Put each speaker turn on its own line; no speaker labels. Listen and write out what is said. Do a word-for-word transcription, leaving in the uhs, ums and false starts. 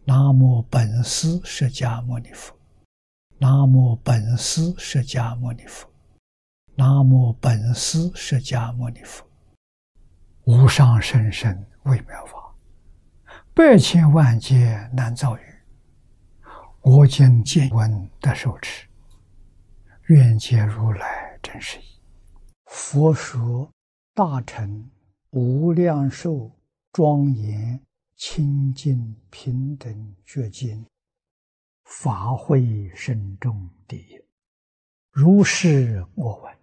南无本师释迦牟尼佛，南无本师释迦牟尼佛，南无本师释迦牟尼佛。无上甚深微妙法，百千万劫难遭遇。我今见闻得受持，愿解如来真实义。佛说大乘无量寿庄严清净平等觉经，法会深重第一。如是我闻。